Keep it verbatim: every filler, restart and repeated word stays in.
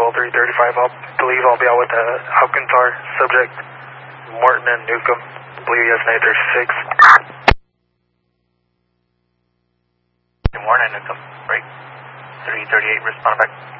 Bravo three thirty-five. I believe I'll be out with the Alcantar subject, Morton and Newcomb. I believe he has nine thirty-six. Good morning, Newcomb. Break. three thirty-eight, respond back.